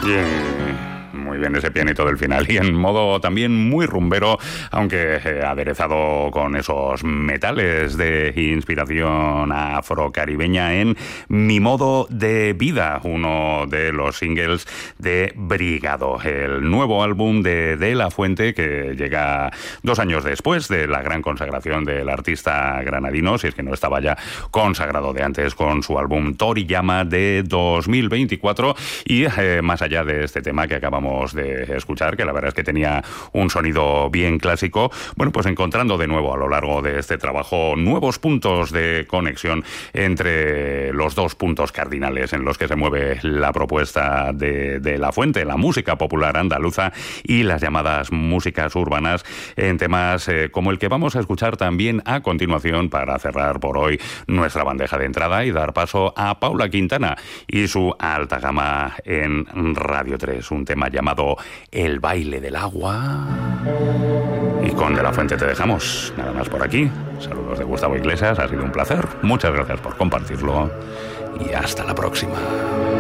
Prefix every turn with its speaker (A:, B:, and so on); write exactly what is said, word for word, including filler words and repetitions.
A: Bien. Muy bien ese pianito del final y en modo también muy rumbero, aunque eh, aderezado con esos metales de inspiración afrocaribeña en Mi Modo de Vida, uno de los singles de Brigado, el nuevo álbum de De La Fuente que llega dos años después de la gran consagración del artista granadino, si es que no estaba ya consagrado de antes con su álbum Toriyama de dos mil veinticuatro y eh, más allá de este tema que acabamos de escuchar, que la verdad es que tenía un sonido bien clásico, bueno, pues encontrando de nuevo a lo largo de este trabajo nuevos puntos de conexión entre los dos puntos cardinales en los que se mueve la propuesta de, de La Fuente, la música popular andaluza y las llamadas músicas urbanas, en temas eh, como el que vamos a escuchar también a continuación para cerrar por hoy nuestra bandeja de entrada y dar paso a Paula Quintana y su alta gama en Radio tres, un tema llamado El Baile del Agua. Y con De La Fuente te dejamos. Nada más por aquí. Saludos de Gustavo Iglesias. Ha sido un placer. Muchas gracias por compartirlo. Y hasta la próxima.